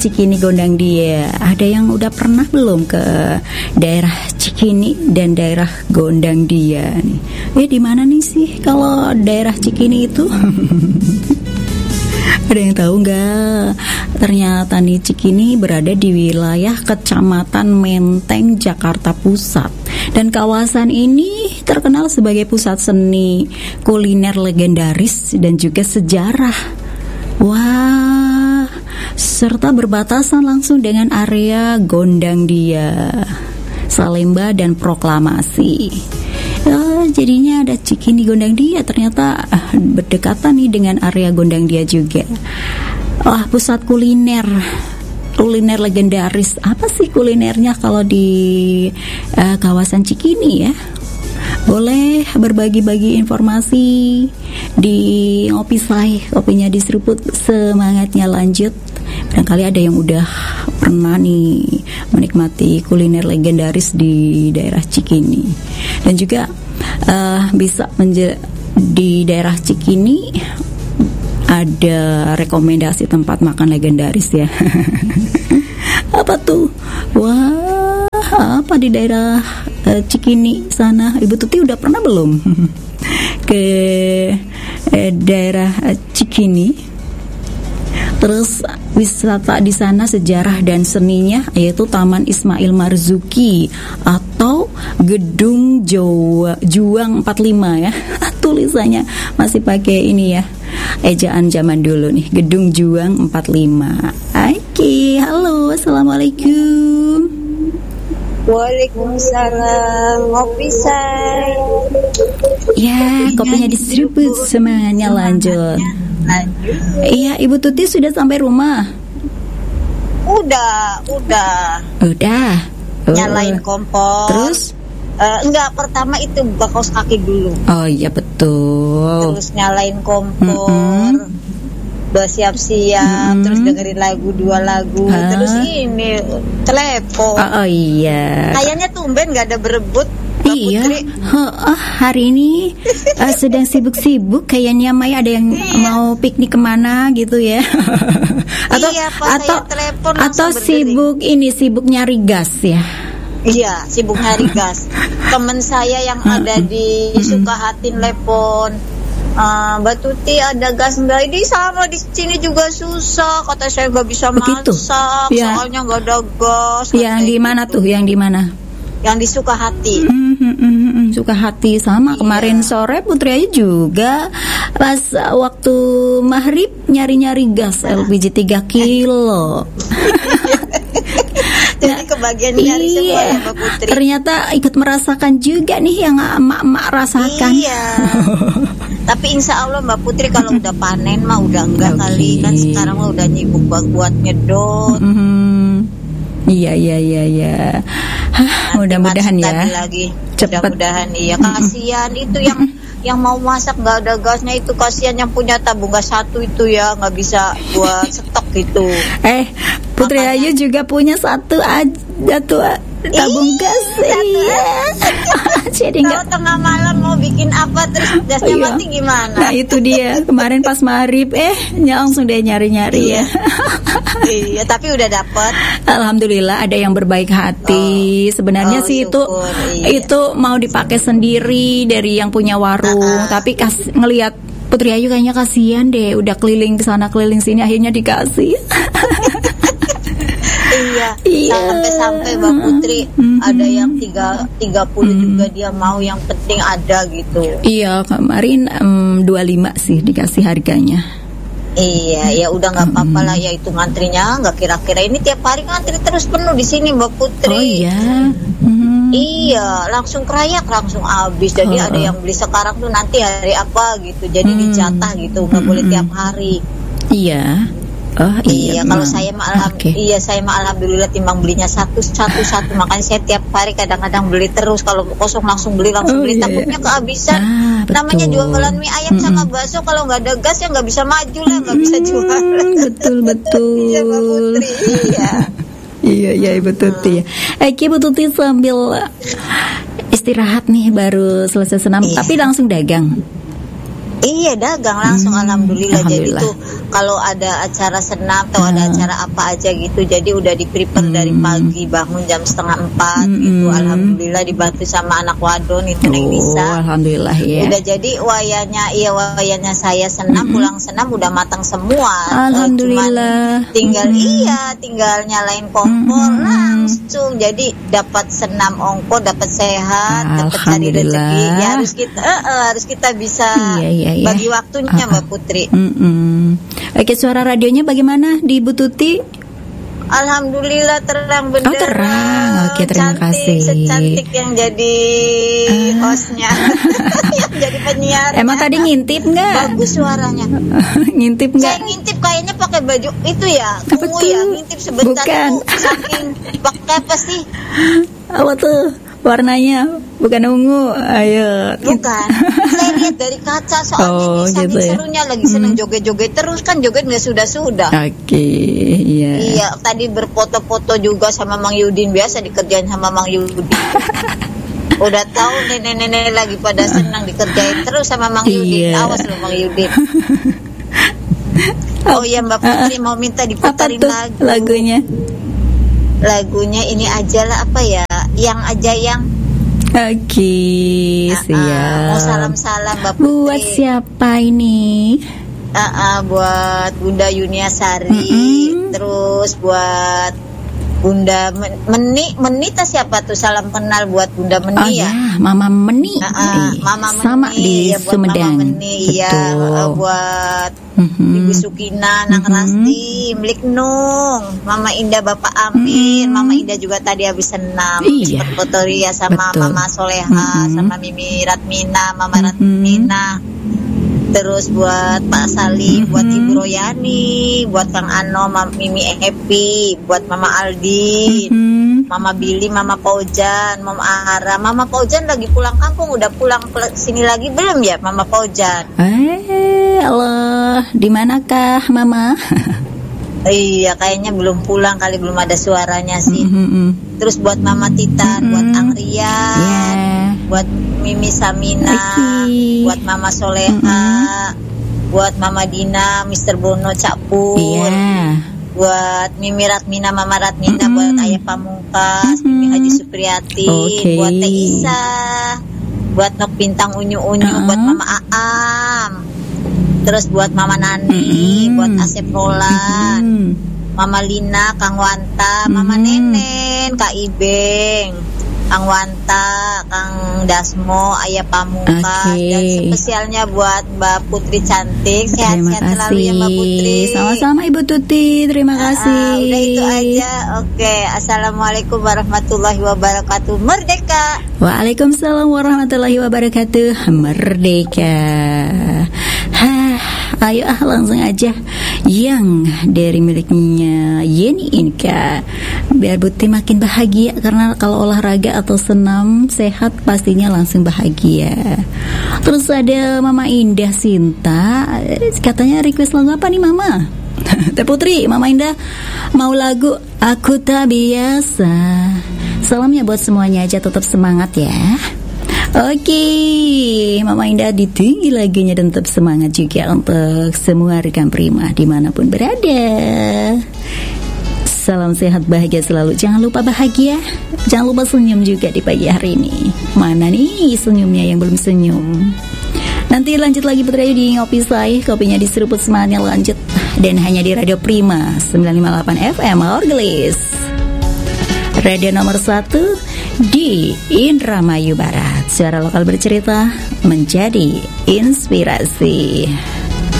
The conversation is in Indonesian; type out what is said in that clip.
Cikini Gondang Dia. Ada yang udah pernah belum ke daerah Cikini dan daerah Gondang Dia nih? Di mana nih sih kalau daerah Cikini itu? Ada yang tahu nggak? Ternyata nih Cikini berada di wilayah Kecamatan Menteng, Jakarta Pusat. Dan kawasan ini terkenal sebagai pusat seni, kuliner legendaris dan juga sejarah. Wah, serta berbatasan langsung dengan area Gondang Dia, Salemba dan Proklamasi. Jadinya ada Cikini Gondang Dia, ternyata berdekatan nih dengan area Gondang Dia juga. Wah, pusat kuliner legendaris. Apa sih kulinernya kalau di kawasan Cikini ya? Boleh berbagi-bagi informasi di Ngopi Say, kopinya diseruput, semangatnya lanjut. Barangkali ada yang udah pernah nih menikmati kuliner legendaris di daerah Cikini. Dan juga bisa di daerah Cikini ada rekomendasi tempat makan legendaris ya. Apa tuh? Wah, apa di daerah Cikini sana? Ibu Tuti udah pernah belum ke daerah Cikini? Terus wisata di sana sejarah dan seninya yaitu Taman Ismail Marzuki atau Gedung Juang 45 ya. Tulisannya masih pakai ini ya, ejaan zaman dulu nih, Gedung Juang 45. Oke, halo, assalamualaikum. Waalaikumsalam. Ngopi Say. Ya, kopinya diseruput, semangatnya lanjut. Iya, Ibu Tuti sudah sampai rumah? Udah. Nyalain kompor. Terus? Enggak, pertama itu buka kaos kaki dulu. Oh iya betul. Terus nyalain kompor. Udah siap-siap, terus dengerin dua lagu, terus ini telepon. Oh iya. Kayaknya tumben nggak ada berebut. Iya. Hari ini sedang sibuk-sibuk. Kayaknya Mai ada yang mau piknik kemana gitu ya? atau sibuk nyari gas ya? Iya, sibuk nyari gas. Temen saya yang ada di Sukahati telepon, Mbak Tuti ada gas nggak? Ini sama di sini juga susah. Kata saya nggak bisa masak, ya. Soalnya nggak ada gas. Yang di mana tuh? Yang di mana? Yang di Sukahati. Sukahati sama. Kemarin sore Putri aja juga pas waktu maghrib nyari gas LPG 3 kilo. Jadi kebagian dari semua ya Mbak Putri. Ternyata ikut merasakan juga nih yang emak-emak rasakan. Iya. Tapi insya Allah Mbak Putri kalau udah panen mah udah enggak kali. Kan sekarang mah udah nyibuk buat nyedot. Iya. Mudah-mudahan ya. Cepat. Mudah-mudahan iya. Kasihan itu yang mau masak nggak ada gasnya, itu kasihan yang punya tabung gas satu itu ya, nggak bisa buat stok gitu. Putri Ayu juga punya satu aja tuh tabung gas. Iya. Jadi kalau tengah malam mau bikin apa terus gasnya mati gimana? Nah itu dia, kemarin pas maghrib langsung dia nyari-nyari ya. Iya, tapi udah dapet. Alhamdulillah ada yang berbaik hati. Sebenarnya sih syukur, itu mau dipakai sendiri dari yang punya warung, tapi ngelihat Putri Ayu kayaknya kasihan deh, udah keliling sana keliling sini akhirnya dikasih. Iya. Sampai Mbak Putri ada yang 30 juga dia mau, yang penting ada gitu. Iya, kemarin 25 sih dikasih harganya. Iya, ya udah nggak apa-apa lah ya, itu ngantrinya nggak kira-kira ini tiap hari ngantri terus penuh di sini Mbak Putri. Oh iya. Iya, langsung kerayak, langsung habis. Jadi ada yang beli sekarang tuh nanti hari apa gitu. Jadi dijatah gitu, nggak boleh tiap hari. Iya. Iya, kalau saya mah saya mah alhamdulillah timbang belinya satu. Makanya saya tiap hari kadang-kadang beli terus. Kalau kosong langsung beli takutnya kehabisan. Namanya jualan mie ayam sama bakso, kalau nggak ada gas ya nggak bisa maju lah, nggak bisa jualan. Betul. Iya Mbak Putri. Iya Ibu Tuti. Ibu Tuti sambil istirahat nih, baru selesai senam tapi langsung dagang. Iya, dagang langsung. Alhamdulillah. Jadi tuh kalau ada acara senam atau ada acara apa aja gitu, jadi udah di-prepare dari pagi, bangun jam 3:30 gitu. Alhamdulillah dibantu sama anak wadon itu yang bisa. Alhamdulillah ya. Udah jadi wayanya saya senam, pulang senam udah matang semua. Alhamdulillah. Tinggal nyalain kompor langsung. Jadi dapat senam ongko, dapat sehat, dapat cari rezeki. Ya harus kita bisa bagi waktunya Mbak Putri. Oke, suara radionya bagaimana di Bu Tuti? Alhamdulillah terang benderang. Terang. Oke, terima kasih. Secantik yang jadi hostnya, yang jadi penyiar. Emang tadi ngintip nggak? Bagus suaranya. Ngintip nggak? Saya ngintip kayaknya pakai baju itu ya, ungu ya. Ngintip sebentar. Bukan. Saking pakai apa sih? Apa tuh? Warnanya bukan ungu, ayo. Bukan. Saya lihat dari kaca soalnya saking gitu serunya lagi seneng joget-joget terus kan, joget nggak sudah. Oke, iya. Iya, tadi berfoto-foto juga sama Mang Yudin, biasa dikerjain sama Mang Yudin. Udah tahu nenek-nenek lagi pada senang dikerjain terus sama Mang Yudin. Awas loh Mang Yudin. Oh iya Mbak Putri mau minta diputarin lagunya. Lagunya ini aja lah, apa ya? Yang Oke, siap. Mau salam-salam Mbak Putri. Buat siapa ini? Buat Bunda Yuniasari, terus buat Bunda Meni siapa tuh, salam kenal buat Bunda Meni ya. Mama Meni. Mama Meni sama di ya, buat Sumedang. Mama Meni ya, buat Ibu Sukina, Nang Rasti, Milik Nung, Mama Indah, Bapak Amir, Mama Indah juga tadi habis senam. Foto Ria sama Mama Soleha, sama Mimi Ratmina, Mama Ratmina. Terus buat Pak Salim, buat Ibu Royani, buat Kang Ano, Mimi Happy, buat Mama Aldi, Mama Billy, Mama Paujan, Mama Ara. Mama Paujan lagi pulang kampung, udah pulang sini lagi belum ya Mama Paujan? Allah, di manakah Mama? Iya, kayaknya belum pulang kali, belum ada suaranya sih. Terus buat Mama Titan, buat Angrian, buat Mimi Samina, buat Mama Soleha, buat Mama Dina, Mr. Bono Cakpur, buat Mimi Ratmina, Mama Ratmina, buat Ayah Pamungkas, Mimi Haji Supriyati, buat Teh Isa, buat Nok Bintang Unyu-Unyu, buat Mama Aam. Terus buat Mama Nani, buat Asep Roland, Mama Lina, Kang Wanta, Mama Nenen, Kak Ibeng, Kang Wanta, Kang Dasmo, Ayah Pamungkas, dan spesialnya buat Mbak Putri cantik, sehat-sehat selalu ya Mbak Putri. Sama-sama Ibu Tuti, terima kasih. Udah itu aja. Oke, assalamualaikum warahmatullahi wabarakatuh. Merdeka. Waalaikumsalam warahmatullahi wabarakatuh. Merdeka. Ayo langsung aja yang dari miliknya Yeni Inka, biar Buti makin bahagia, karena kalau olahraga atau senam sehat pastinya langsung bahagia. Terus ada Mama Indah Sinta, katanya request lagu apa nih Mama? Teh Putri, Mama Indah mau lagu Aku Tak Biasa. Salamnya buat semuanya aja, tetap semangat ya. Oke, Mama Indah ditunggu lagunya dan tetap semangat juga untuk semua rekan Prima dimanapun berada. Salam sehat bahagia selalu. Jangan lupa bahagia, jangan lupa senyum juga di pagi hari ini. Mana nih senyumnya yang belum senyum? Nanti lanjut lagi Putri di Ngopi Say, kopinya diseruput semangatnya lanjut. Dan hanya di Radio Prima 958 FM Orgelis, radio nomor 1 di Indramayu Barat. Suara lokal bercerita menjadi inspirasi.